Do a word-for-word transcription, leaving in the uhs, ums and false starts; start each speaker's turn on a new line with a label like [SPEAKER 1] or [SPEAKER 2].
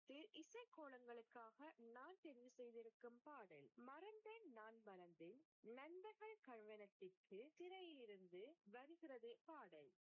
[SPEAKER 1] அடுத்து இசைக்கோலங்களுக்காக நான் தெரிவு செய்திருக்கும் பாடல் மறந்தேன் நான் மறந்தேன் நண்பர்கள் கழவனத்திற்கு திரையிலிருந்து வருகிறது பாடல்.